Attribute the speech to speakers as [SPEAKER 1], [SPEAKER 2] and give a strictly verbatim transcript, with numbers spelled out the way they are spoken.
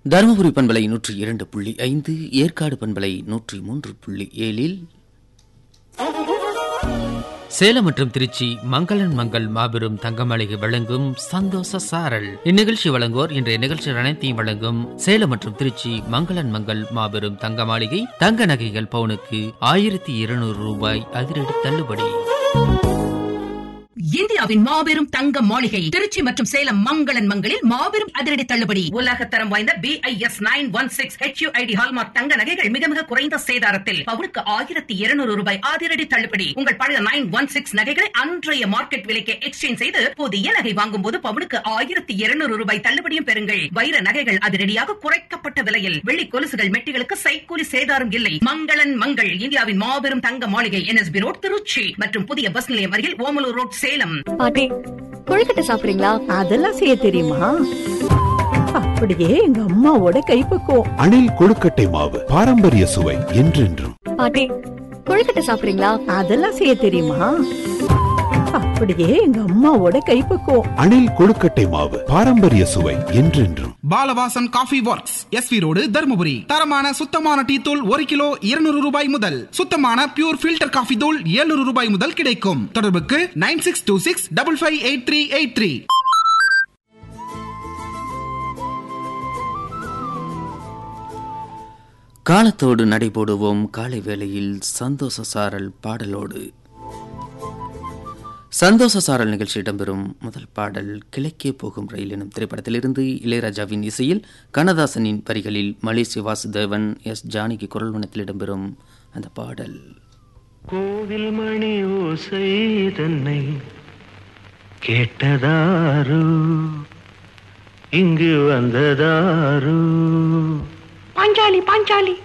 [SPEAKER 1] தருமபுரி பண்பலை நூற்றி இரண்டு புள்ளி ஐந்து, ஏற்காடு பண்பலை நூற்றி மூன்று புள்ளி ஏழில் சேலம் மற்றும் திருச்சி மங்களன் மங்கள் மாபெரும் தங்கமளிகை வழங்கும் சந்தோஷ சாரல். இந்நிகழ்ச்சி வழங்குவோர் இன்றைய நிகழ்ச்சி அனைத்தையும் வழங்கும் சேலம் மற்றும் திருச்சி மங்களன் மங்கள் மாபெரும் தங்க மாளிகை. தங்க நகைகள் பவுனுக்கு ஆயிரத்தி இருநூறு ரூபாய் அதிரடி தள்ளுபடி.
[SPEAKER 2] இந்தியாவின் மாபெரும் தங்க மாளிகை திருச்சி மற்றும் சேலம் மங்களன் மங்களில் மாபெரும் அதிரடி தள்ளுபடி. உலகத்தரம் வாய்ந்த B I S nine one six H you I D hallmark தங்க நகைகள் மிக மிக குறைந்த சேதாரத்தில் பவுனுக்கு ஆயிரத்தி இருநூறு ரூபாய் அதிரடி தள்ளுபடி. உங்கள் பழைய நைன் ஒன் சிக்ஸ் நகைகளை அன்றைய மார்க்கெட் விலைக்கு எக்ஸ்சேஞ்ச் செய்து புதிய நகை வாங்கும் போது பவுனுக்கு ஆயிரத்தி இருநூறு ரூபாய் தள்ளுபடியும் பெறுங்கள். வைர நகைகள் அதிரடியாக குறைக்கப்பட்ட விலையில், வெள்ளி கொலுசுகள் மெட்டிகளுக்கு சைக்கூலி சேதாரம் இல்லை. மங்களன் மங்கள் இந்தியாவின் மாபெரும் தங்க மாளிகை, N S B road Trichy மற்றும் புதிய பஸ் நிலையம் அருகில் ஓமலூர் ரோட் சேலம்.
[SPEAKER 3] பாட்டி, கொழுக்கட்டை சாப்பிடுறீங்களா?
[SPEAKER 4] அதெல்லாம் செய்ய தெரியுமா? அப்படியே எங்க அம்மாவோட கைப்பக்குவம்.
[SPEAKER 5] அணில் கொழுக்கட்டை மாவு, பாரம்பரிய சுவை என்றென்றும்.
[SPEAKER 3] பாட்டி, கொழுக்கட்டை சாப்பிடுறீங்களா?
[SPEAKER 4] அதெல்லாம் செய்ய தெரியுமா? அப்படியே எங்க அம்மாவோட கைப்பக்குவம்.
[SPEAKER 5] அணில் கொழுக்கட்டை மாவு, பாரம்பரிய சுவை என்றென்றும்.
[SPEAKER 6] Balavasan coffee works, S we road, Dharmapuri. தரமான சுத்தமான டீ தூள் ஒரு கிலோ இருநூறு ரூபாய் முதல், சுத்தமான பியூர் ஃபில்டர் காஃபி தூள் எழுநூறு ரூபாய் முதல் கிடைக்கும். தொடர்புக்கு nine six two six double five eight three eight three.
[SPEAKER 1] காலத்தோடு நடைபோடுவோம் காலை வேளையில் சந்தோஷ சாரல் பாடலோடு. சந்தோஷ சாரல் நிகழ்ச்சி இடம்பெறும் முதல் பாடல் கிழக்கே போகும் ரயில் எனும் திரைப்படத்திலிருந்து இளையராஜாவின் இசையில் கண்ணதாசனின் வரிகளில் மலேசிய வாசுதேவன், எஸ் ஜானகி குரல் வண்ணத்தில் இடம்பெறும் அந்த பாடல்.
[SPEAKER 7] கோவில் மணி ஓசை தன்னை கேட்டதாரு, இங்கு வந்ததாரு.
[SPEAKER 2] பாஞ்சாலி பாஞ்சாலி